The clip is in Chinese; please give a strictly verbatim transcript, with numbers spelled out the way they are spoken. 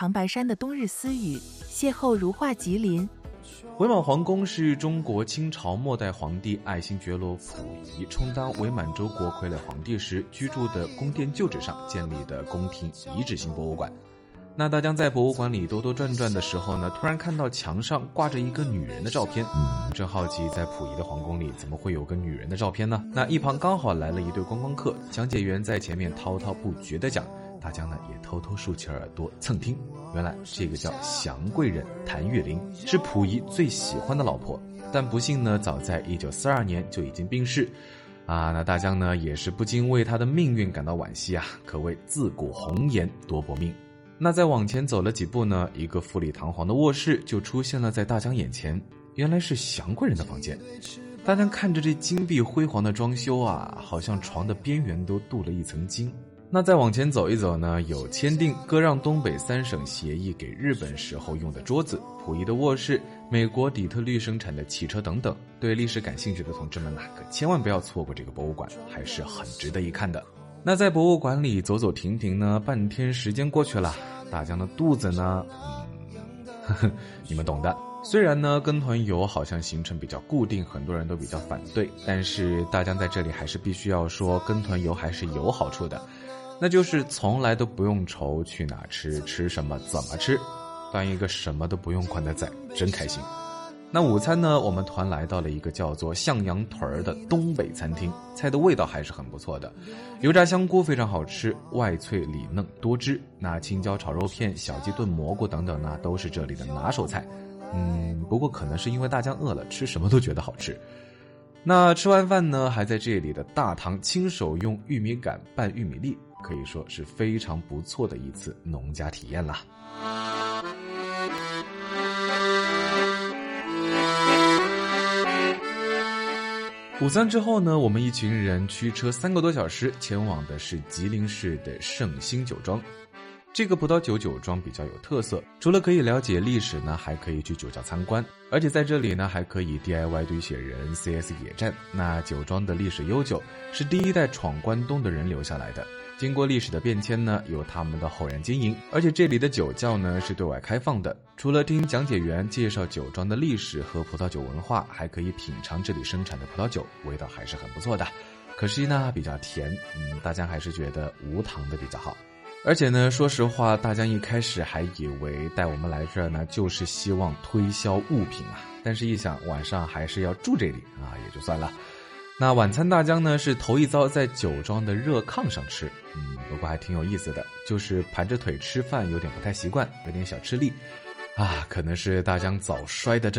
长白山的冬日私语，邂逅如画吉林。 伪满皇宫是中国清朝末代皇帝爱新觉罗溥仪充当伪满洲国傀儡皇帝时居住的宫殿旧址上建立的宫廷遗址型博物馆。那大江在博物馆里兜兜转转的时候呢，突然看到墙上挂着一个女人的照片，嗯，正好奇在溥仪的皇宫里怎么会有个女人的照片呢？那一旁刚好来了一对观光客，讲解员在前面滔滔不绝地讲，大江呢也偷偷竖起耳朵蹭听。原来这个叫祥贵人谭月龄是溥仪最喜欢的老婆，但不幸呢早在一九四二年就已经病逝啊。那大江呢也是不禁为她的命运感到惋惜啊，可谓自古红颜多薄命。那再往前走了几步呢，一个富丽堂皇的卧室就出现了在大江眼前，原来是祥贵人的房间。大江看着这金碧辉煌的装修啊，好像床的边缘都镀了一层金。那再往前走一走呢，有签订割让东北三省协议给日本时候用的桌子，溥仪的卧室，美国底特律生产的汽车等等。对历史感兴趣的同志们啊，可千万不要错过这个博物馆，还是很值得一看的。那在博物馆里走走停停呢，半天时间过去了，大江的肚子呢，嗯，呵呵，你们懂的。虽然呢跟团游好像行程比较固定，很多人都比较反对，但是大江在这里还是必须要说，跟团游还是有好处的，那就是从来都不用愁去哪吃，吃什么，怎么吃，当一个什么都不用管的仔，真开心。那午餐呢，我们团来到了一个叫做向阳屯儿的东北餐厅，菜的味道还是很不错的，油炸香菇非常好吃，外脆里嫩多汁，那青椒炒肉片、小鸡炖蘑菇等等呢，都是这里的拿手菜。嗯，不过可能是因为大江饿了，吃什么都觉得好吃。那吃完饭呢，还在这里的大堂亲手用玉米杆拌玉米粒，可以说是非常不错的一次农家体验啦。午餐之后呢，我们一群人驱车三个多小时前往的是吉林市的圣心酒庄。这个葡萄酒酒庄比较有特色，除了可以了解历史呢，还可以去酒窖参观，而且在这里呢还可以 D I Y 堆雪人 C S 野战。那酒庄的历史悠久，是第一代闯关东的人留下来的，经过历史的变迁呢，由他们的后人经营，而且这里的酒窖呢是对外开放的，除了听讲解员介绍酒庄的历史和葡萄酒文化，还可以品尝这里生产的葡萄酒，味道还是很不错的。可惜呢比较甜，嗯，大家还是觉得无糖的比较好。而且呢，说实话，大江一开始还以为带我们来这儿呢，就是希望推销物品啊。但是一想，晚上还是要住这里啊，也就算了。那晚餐大江呢，是头一遭在酒庄的热炕上吃，嗯，不过还挺有意思的，就是盘着腿吃饭有点不太习惯，有点小吃力啊。可能是大江早衰的症